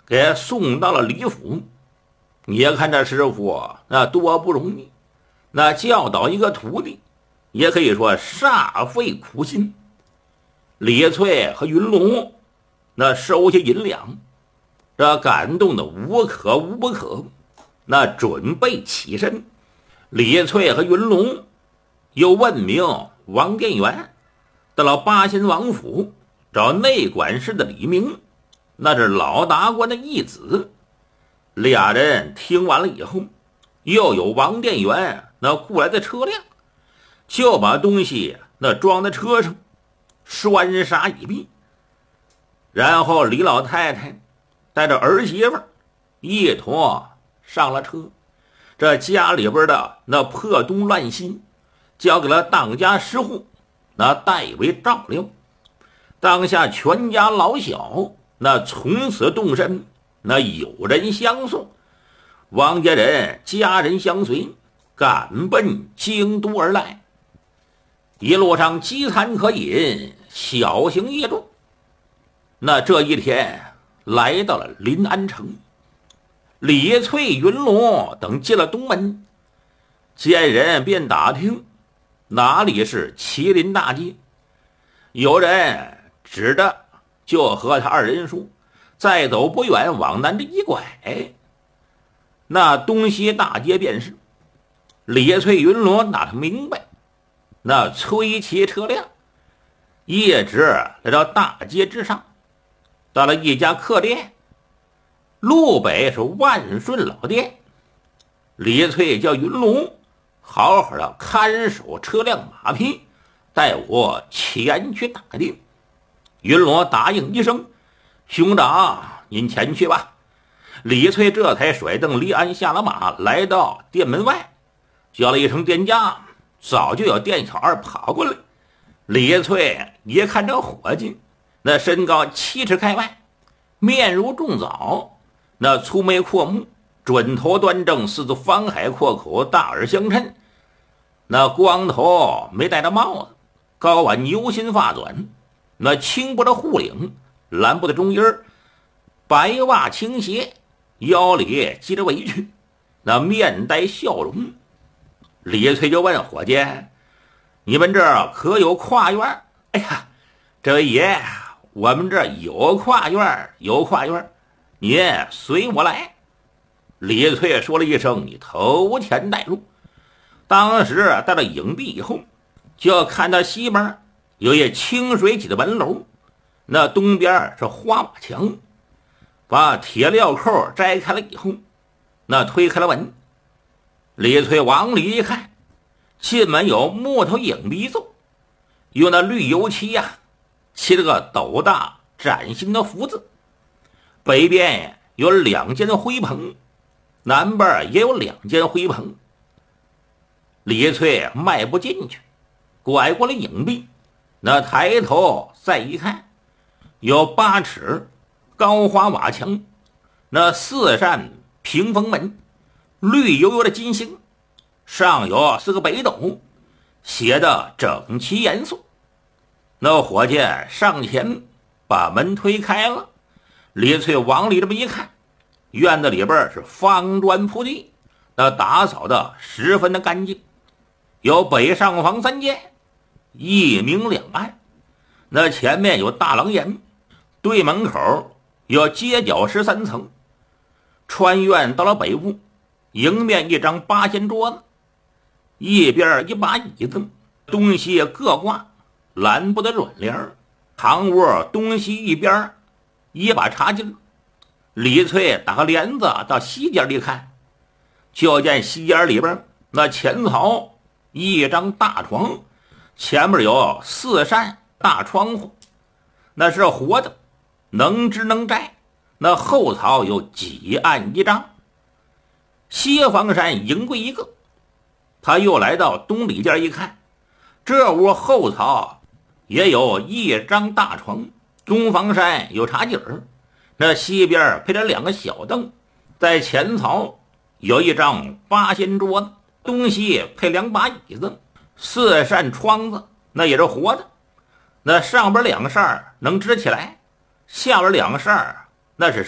给送到了李府。你看这师傅那多不容易，那教导一个徒弟，也可以说煞费苦心。李翠和云龙那收下银两，这感动的无可无不可，那准备起身。李翠和云龙又问明王殿元，到了八仙王府找内管事的李明，那是老达官的义子。俩人听完了以后，又有王殿元那雇来的车辆，就把东西那装在车上，栓杀一毕。然后李老太太带着儿媳妇一同上了车，这家里边的那破东乱西交给了当家师傅那代为照料。当下全家老小那从此动身，那有人相送，王家人家人相随，赶奔京都而来。一路上饥餐可饮，小行夜住。那这一天来到了临安城，李翠、云龙等进了东门，见人便打听哪里是麒麟大街。有人指着就和他二人说，再走不远往南这一拐，那东西大街便是。李翠、云龙哪明白，那催骑车辆一直来到大街之上，到了一家客店，路北是万顺老店。李翠叫云龙好好的看守车辆马匹，带我前去打听。云龙答应一声，兄长您前去吧。李翠这才甩蹬离鞍下了马，来到店门外，叫了一声店家，早就有店小二跑过来。李翠一看这伙计，那身高7尺开外，面如重枣，那粗眉阔目，准头端正，四字方海阔口，大耳相称。那光头没戴着帽子，高挽牛心发短，那青布的护领，蓝布的中衣，白袜青鞋，腰里系着围裙，那面带笑容。李翠就问伙计，你们这儿可有跨院？哎呀，这位爷，我们这儿有跨院，有跨院，您随我来。李翠说了一声，你头前带路。当时到了影壁以后，就看到西边有一清水起的门楼，那东边是花瓦墙。把铁镣扣摘开了以后，那推开了门。李翠往里一看，进门有木头影壁座，用那绿油漆漆了个斗大崭新的福字。北边有2间灰棚，南边也有2间灰棚。李翠迈步进去，拐过了影壁，那抬头再一看，有8尺高花瓦墙，那4扇屏风门，绿油油的金星，上有4个北斗，写的整齐严肃。那伙计上前把门推开了，李翠往里这么一看，院子里边是方砖铺地，那打扫的十分的干净，有北上房3间，一明2暗。那前面有大廊檐，对门口有街角13层。穿院到了北屋，迎面一张8仙桌子，一边一把椅子，东西各挂蓝布的软帘。堂屋东西一边一把茶几。李翠打个帘子到西间里看，就见西间里边那前槽一张大床，前面有4扇大窗户，那是活的，能支能摘。那后槽有几案一张，西房山迎柜一个。他又来到东里间一看，这屋后槽也有一张大床，东房山有茶几儿，那西边配着2个小凳，在前槽有一张8仙桌子，东西配2把椅子，4扇窗子，那也是活的，那上边2扇能支起来，下边2扇那是